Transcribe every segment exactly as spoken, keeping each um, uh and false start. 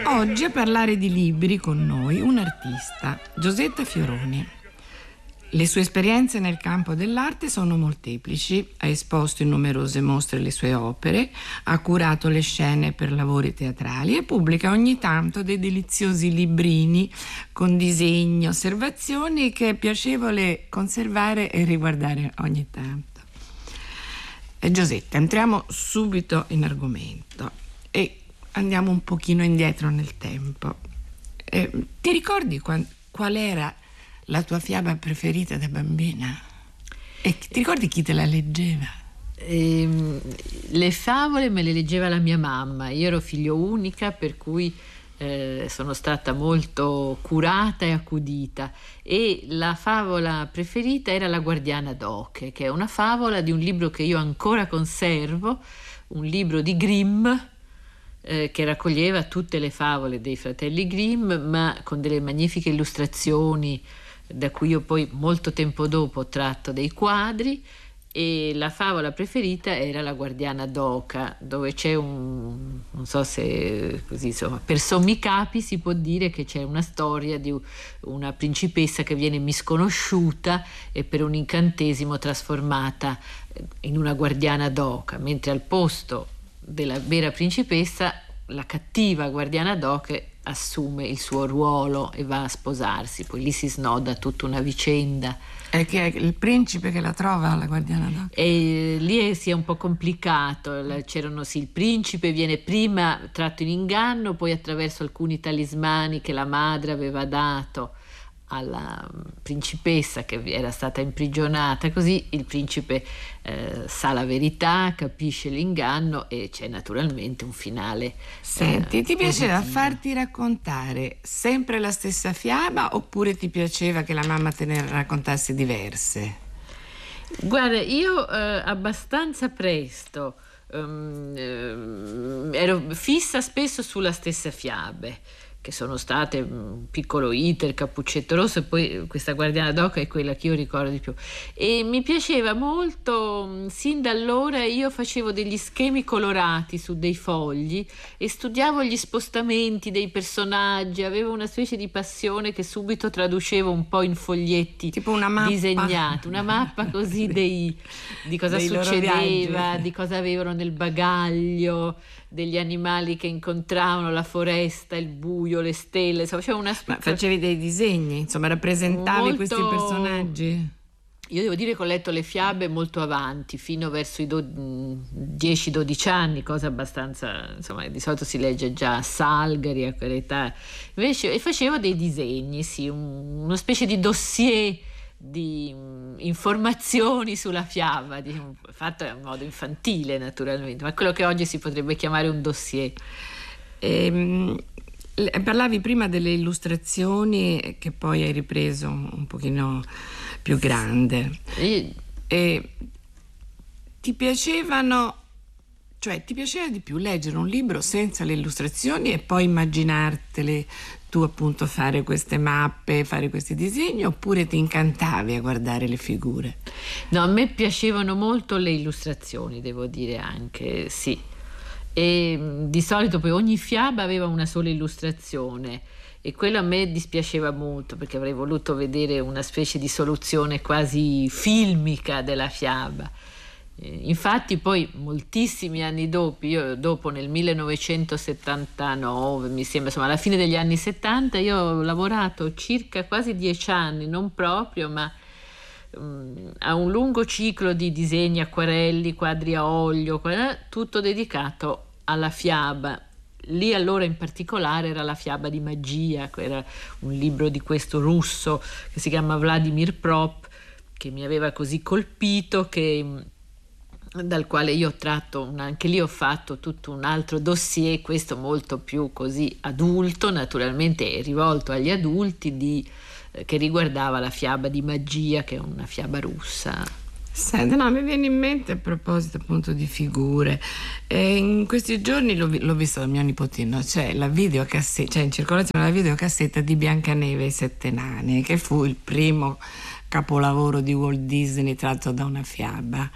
Oggi a parlare di libri con noi un artista, Giosetta Fioroni. Le sue esperienze nel campo dell'arte sono molteplici, ha esposto in numerose mostre le sue opere, ha curato le scene per lavori teatrali e pubblica ogni tanto dei deliziosi librini con disegni, osservazioni che è piacevole conservare e riguardare ogni tanto. E Giosetta, entriamo subito in argomento e andiamo un pochino indietro nel tempo. Eh, ti ricordi qual, qual era la tua fiaba preferita da bambina? E ti ricordi chi te la leggeva? Eh, le favole me le leggeva la mia mamma. Io ero figlio unica, per cui eh, sono stata molto curata e accudita, e la favola preferita era La Guardiana d'Oche, che è una favola di un libro che io ancora conservo, un libro di Grimm, Eh, che raccoglieva tutte le favole dei fratelli Grimm, ma con delle magnifiche illustrazioni, da cui io poi molto tempo dopo ho tratto dei quadri. E la favola preferita era La Guardiana d'Oca, dove c'è un, non so se così, insomma, per sommi capi si può dire che c'è una storia di una principessa che viene misconosciuta e per un incantesimo trasformata in una guardiana d'oca, mentre al posto della vera principessa la cattiva guardiana d'oche assume il suo ruolo e va a sposarsi. Poi lì si snoda tutta una vicenda. È che è il principe che la trova, la guardiana d'oche? E lì è, sì, è un po' complicato. C'erano, sì, il principe viene prima tratto in inganno, poi attraverso alcuni talismani che la madre aveva dato alla principessa che era stata imprigionata, così il principe eh, sa la verità, capisce l'inganno e c'è naturalmente un finale. Senti, eh, ti piaceva positivo. farti raccontare sempre la stessa fiaba oppure ti piaceva che la mamma te ne raccontasse diverse? Guarda, io eh, abbastanza presto um, eh, ero fissa spesso sulla stessa fiabe, che sono state un piccolo iter, Cappuccetto Rosso, e poi questa Guardiana d'Oca è quella che io ricordo di più. E mi piaceva molto, sin da allora io facevo degli schemi colorati su dei fogli e studiavo gli spostamenti dei personaggi, avevo una specie di passione che subito traducevo un po' in foglietti, tipo una mappa disegnati, una mappa così dei, di cosa dei succedeva, di cosa avevano nel bagaglio, degli animali che incontravano, la foresta, il buio, le stelle, insomma, facevo una Ma facevi dei disegni, insomma, rappresentavi molto... questi personaggi? Io devo dire che ho letto le fiabe molto avanti, fino verso i do... dieci dodici anni, cosa abbastanza, insomma, di solito si legge già a Salgari a quell'età. Invece, e facevo dei disegni, sì, un... una specie di dossier di informazioni sulla fiaba, di, fatto in modo infantile naturalmente, ma quello che oggi si potrebbe chiamare un dossier. Ehm, parlavi prima delle illustrazioni che poi hai ripreso un pochino più grande. E... E ti piacevano, cioè ti piaceva di più leggere un libro senza le illustrazioni e poi immaginartele tu, appunto, fare queste mappe, fare questi disegni, oppure ti incantavi a guardare le figure? No, a me piacevano molto le illustrazioni, devo dire anche, sì. E di solito poi ogni fiaba aveva una sola illustrazione e quello a me dispiaceva molto, perché avrei voluto vedere una specie di soluzione quasi filmica della fiaba. Infatti poi moltissimi anni dopo, io dopo nel millenovecentosettantanove mi sembra, insomma alla fine degli anni settanta, io ho lavorato circa quasi dieci anni, non proprio, ma um, a un lungo ciclo di disegni, acquarelli, quadri a olio, tutto dedicato alla fiaba. Lì allora in particolare era la fiaba di magia, era un libro di questo russo che si chiama Vladimir Prop, che mi aveva così colpito, che dal quale io ho tratto, anche lì ho fatto tutto un altro dossier, questo molto più così adulto, naturalmente rivolto agli adulti, di, eh, che riguardava la fiaba di magia, che è una fiaba russa. Senti, no, mi viene in mente, a proposito appunto di figure, eh, in questi giorni l'ho, l'ho visto da mio nipotino, c'è la videocassetta, c'è in circolazione la videocassetta di Biancaneve e i Sette Nani, che fu il primo capolavoro di Walt Disney tratto da una fiaba.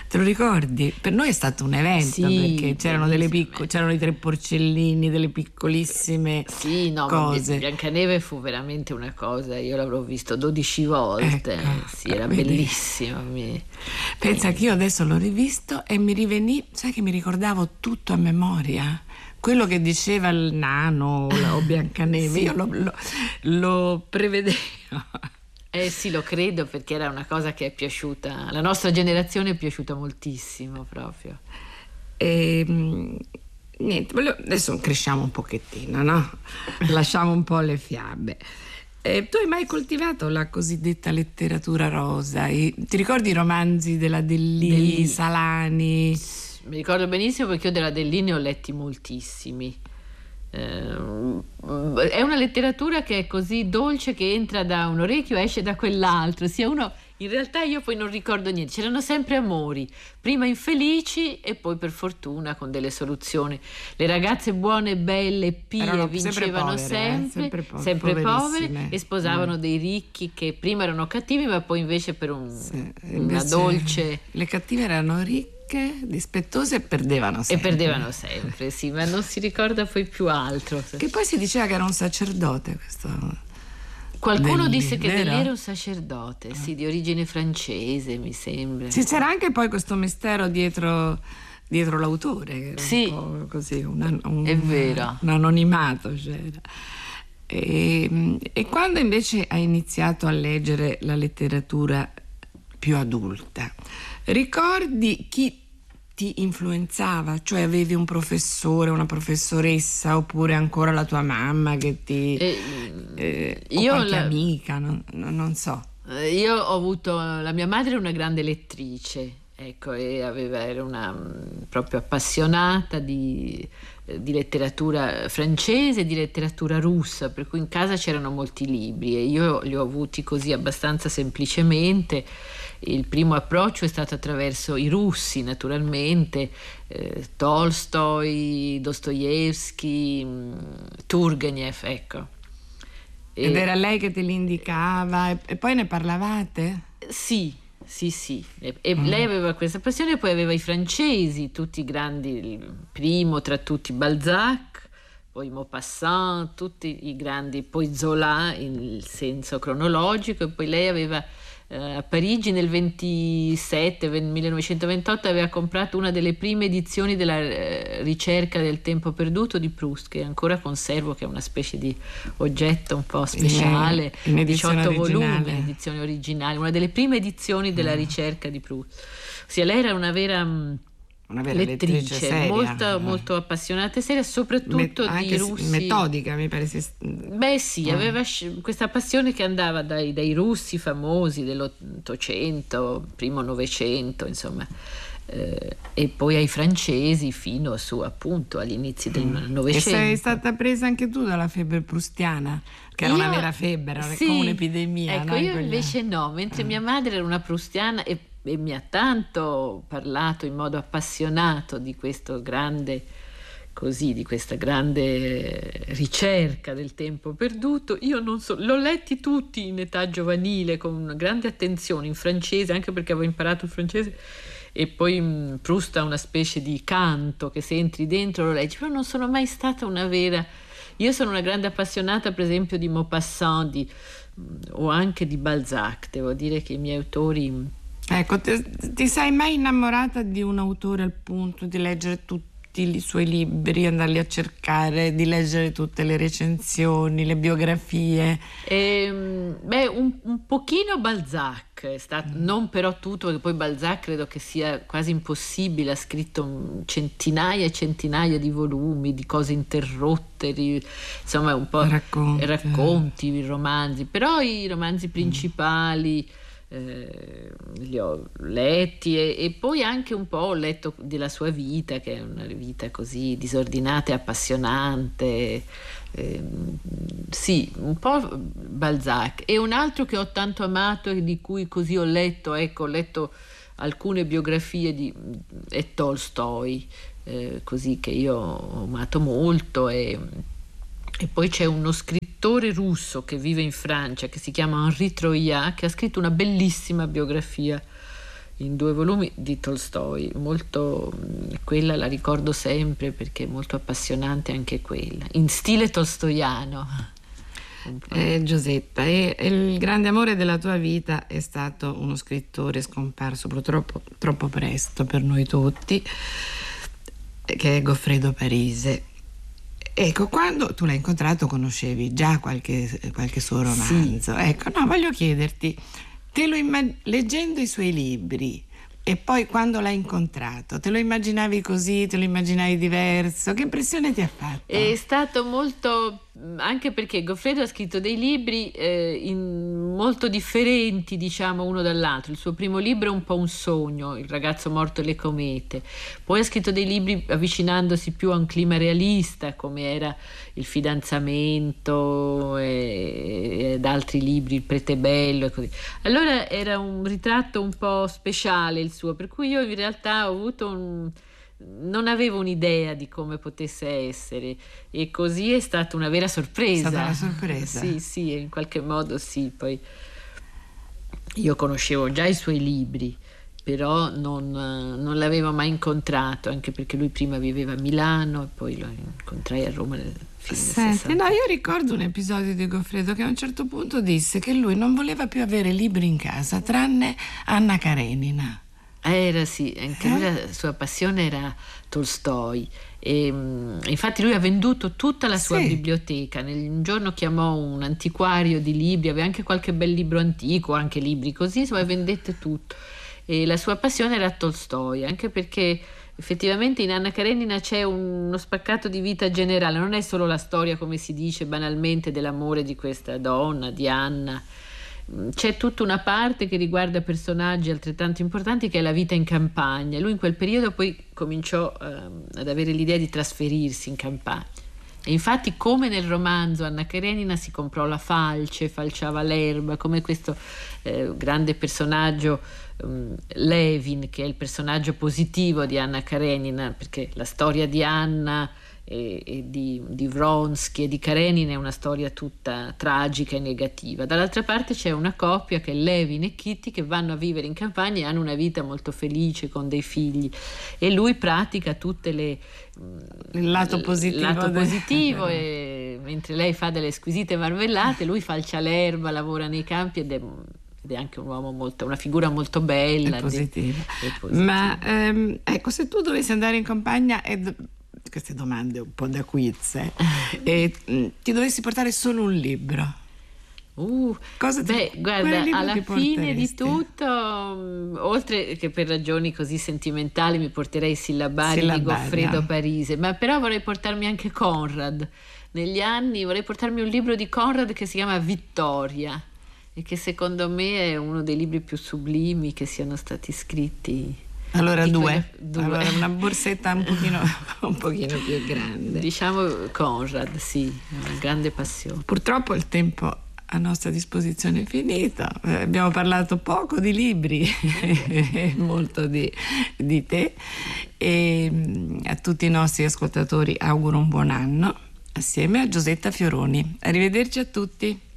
Te lo ricordi? Per noi è stato un evento, sì, perché c'erano delle picco- c'erano i tre porcellini, delle piccolissime sì, no, cose. Biancaneve fu veramente una cosa, io l'avrò visto dodici volte, ecco, sì, era vedi. bellissimo. Mi... Pensa che io adesso l'ho rivisto e mi rivenì, sai che mi ricordavo tutto a memoria. Quello che diceva il nano o Biancaneve, sì. Io lo, lo, lo prevedevo. Eh sì, lo credo, perché era una cosa che è piaciuta, la nostra generazione è piaciuta moltissimo proprio. E, niente, adesso cresciamo un pochettino, no? Lasciamo un po' le fiabe. E tu hai mai coltivato la cosiddetta letteratura rosa? I, ti ricordi i romanzi della Dell'I, Dell'I, Salani? Mi ricordo benissimo, perché io della Dell'I ne ho letti moltissimi. È una letteratura che è così dolce che entra da un orecchio e esce da quell'altro. Sia uno, in realtà io poi non ricordo niente, c'erano sempre amori, prima infelici e poi per fortuna con delle soluzioni. Le ragazze buone, belle, pie erano vincevano sempre, povere, sempre, eh? sempre, po- sempre povere, e sposavano mm. dei ricchi che prima erano cattivi, ma poi invece per un, sì, una dolce... Le cattive erano ricche, dispettose, e perdevano sempre. E perdevano sempre, sì, ma non si ricorda poi più altro. Che poi si diceva che era un sacerdote questo. Qualcuno Dell'I, disse che vero? Dell'I era un sacerdote, ah. sì, di origine francese, mi sembra. Sì, c'era anche poi questo mistero dietro, dietro l'autore, che era sì, un po' così, un, un, è vero. Un anonimato c'era. E, e quando invece hai iniziato a leggere la letteratura più adulta, ricordi chi ti influenzava? Cioè avevi un professore, una professoressa, oppure ancora la tua mamma che ti... Eh, eh, o io qualche la... amica, non, non so. Io ho avuto... La mia madre è una grande lettrice, ecco, e aveva, era una proprio appassionata di, di letteratura francese e di letteratura russa, per cui in casa c'erano molti libri e io li ho avuti così abbastanza semplicemente. Il primo approccio è stato attraverso i russi, naturalmente, eh, Tolstoi, Dostoevskij, Turgenev, ecco. E, Ed era lei che te li indicava e, e poi ne parlavate? Sì, sì, sì. E, e mm. lei aveva questa passione, poi aveva i francesi, tutti grandi, il primo tra tutti Balzac, poi Maupassant, tutti i grandi, poi Zola in senso cronologico, e poi lei aveva... a Parigi nel ventisette, millenovecentoventotto aveva comprato una delle prime edizioni della eh, ricerca del tempo perduto di Proust, che ancora conservo, che è una specie di oggetto un po' speciale, in, in diciotto originale. volumi, edizione originale, una delle prime edizioni della mm. ricerca di Proust. Ossia, lei era una vera una vera lettrice, lettrice seria, molto, eh. molto appassionata e seria, soprattutto Met- di russi. Metodica, mi pare. Si... Beh sì, eh. aveva questa passione che andava dai, dai russi famosi dell'Ottocento, primo Novecento, insomma, eh, e poi ai francesi fino su appunto agli inizi del Novecento. E sei stata presa anche tu dalla febbre prustiana? Che era io, una vera febbre, era sì, come un'epidemia. Ecco, no? io invece no, mentre eh. mia madre era una prustiana e e mi ha tanto parlato in modo appassionato di questo grande, così, di questa grande ricerca del tempo perduto. Io non so, l'ho letti tutti in età giovanile con una grande attenzione in francese, anche perché avevo imparato il francese, e poi mh, Proust ha una specie di canto che se entri dentro lo leggi, però non sono mai stata una vera... Io sono una grande appassionata per esempio di Maupassant di, mh, o anche di Balzac, devo dire che i miei autori... Ecco, ti, ti sei mai innamorata di un autore al punto di leggere tutti i suoi libri, andarli a cercare, di leggere tutte le recensioni, le biografie? Eh, beh, un, un pochino Balzac, è stato, mm. non però tutto, perché poi Balzac credo che sia quasi impossibile, ha scritto centinaia e centinaia di volumi, di cose interrotte, di, insomma un po' racconti, racconti romanzi, però i romanzi principali... Mm. Eh, li ho letti e, e poi anche un po' ho letto della sua vita, che è una vita così disordinata e appassionante, eh, sì, un po' Balzac. E un altro che ho tanto amato e di cui così ho letto, ecco, ho letto alcune biografie di è Tolstoi, eh, così che io ho amato molto, e, e poi c'è uno scrittore russo che vive in Francia che si chiama Henri Troyat, che ha scritto una bellissima biografia in due volumi di Tolstoj. Molto, quella la ricordo sempre perché è molto appassionante anche quella, in stile tolstoiano. Eh, Giosetta, e, e il grande amore della tua vita è stato uno scrittore scomparso purtroppo troppo presto per noi tutti, che è Goffredo Parise. Ecco, quando tu l'hai incontrato conoscevi già qualche, qualche suo romanzo. Sì. Ecco, no, voglio chiederti, te lo immag- leggendo i suoi libri e poi quando l'hai incontrato, te lo immaginavi così, te lo immaginavi diverso? Che impressione ti ha fatto? È stato molto, anche perché Goffredo ha scritto dei libri eh, in, molto differenti, diciamo, uno dall'altro. Il suo primo libro è un po' un sogno, Il ragazzo morto e le comete. Poi ha scritto dei libri avvicinandosi più a un clima realista, come era Il fidanzamento e, ed altri libri, Il prete bello e così. Allora era un ritratto un po' speciale il suo, per cui io in realtà ho avuto un... non avevo un'idea di come potesse essere, e così è stata una vera sorpresa. È stata una sorpresa. Sì, sì, in qualche modo sì. Poi io conoscevo già i suoi libri, però non, non l'avevo mai incontrato, anche perché lui prima viveva a Milano e poi lo incontrai a Roma nel film del Senti, no, io ricordo un episodio di Goffredo che a un certo punto disse che lui non voleva più avere libri in casa tranne Anna Karenina. Era sì, anche Eh? lui, la sua passione era Tolstoj, e mh, infatti lui ha venduto tutta la sua Sì. biblioteca. Nel, un giorno chiamò un antiquario di libri, aveva anche qualche bel libro antico, anche libri così, insomma vendette tutto, e la sua passione era Tolstoj, anche perché effettivamente in Anna Karenina c'è un- uno spaccato di vita generale, non è solo la storia, come si dice banalmente, dell'amore di questa donna, di Anna. C'è tutta una parte che riguarda personaggi altrettanto importanti, che è la vita in campagna. Lui in quel periodo poi cominciò ehm, ad avere l'idea di trasferirsi in campagna, e infatti, come nel romanzo Anna Karenina, si comprò la falce, falciava l'erba, come questo eh, grande personaggio um, Levin, che è il personaggio positivo di Anna Karenina, perché la storia di Anna e, e di, di Vronsky e di Karenina è una storia tutta tragica e negativa. Dall'altra parte c'è una coppia, che è Levin e Kitty, che vanno a vivere in campagna e hanno una vita molto felice con dei figli, e lui pratica tutte le Il lato positivo, il lato del- positivo e mentre lei fa delle squisite marmellate, lui falcia l'erba, lavora nei campi, ed è ed è anche un uomo molto, una figura molto bella, È positiva. È positiva. Ma ehm, ecco, se tu dovessi andare in campagna e do- queste domande un po' da quiz, eh, e mh, ti dovessi portare solo un libro, Uh, cosa ti, beh, quale guarda, libro alla ti fine di porteresti? tutto, mh, oltre che per ragioni così sentimentali, mi porterei i sillabari di Sillabari, Goffredo ah. Parise, ma però vorrei portarmi anche Conrad. Negli anni vorrei portarmi un libro di Conrad che si chiama Vittoria, e che secondo me è uno dei libri più sublimi che siano stati scritti. Allora di due. quelle- due. Allora una borsetta un pochino, un pochino più grande. Diciamo Conrad, sì, una grande passione. Purtroppo il tempo a nostra disposizione è finito. Eh, abbiamo parlato poco di libri e molto di, di te, e mh, a tutti i nostri ascoltatori auguro un buon anno assieme a Giosetta Fioroni. Arrivederci a tutti.